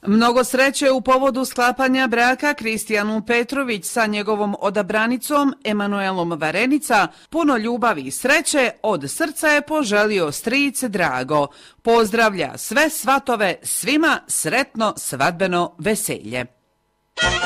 Mnogo sreće u povodu sklapanja braka Kristijanu Petrović sa njegovom odabranicom Emanuelom Varenica. Puno ljubavi i sreće od srca je poželio stric Drago. Pozdravlja sve svatove, svima sretno svadbeno veselje.